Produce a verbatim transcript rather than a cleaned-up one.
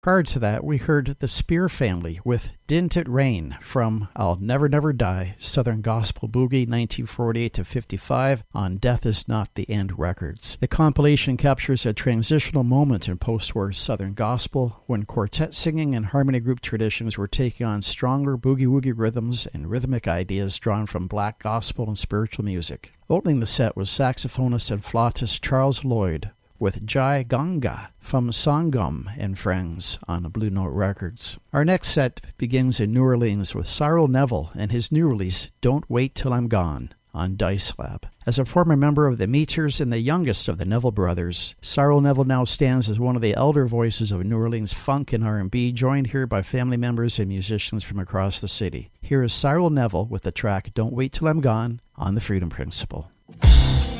Prior to that, we heard the Spear Family with Didn't It Rain from I'll Never Never Die, Southern Gospel Boogie, nineteen forty-eight to fifty-five, on Death Is Not the End Records. The compilation captures a transitional moment in post-war Southern gospel when quartet singing and harmony group traditions were taking on stronger boogie-woogie rhythms and rhythmic ideas drawn from black gospel and spiritual music. Opening the set was saxophonist and flautist Charles Lloyd with Jai Ganga from Sangam and Friends on Blue Note Records. Our next set begins in New Orleans with Cyril Neville and his new release, Don't Wait Till I'm Gone, on Dice Lab. As a former member of the Meters and the youngest of the Neville brothers, Cyril Neville now stands as one of the elder voices of New Orleans funk and R and B, joined here by family members and musicians from across the city. Here is Cyril Neville with the track Don't Wait Till I'm Gone on The Freedom Principle.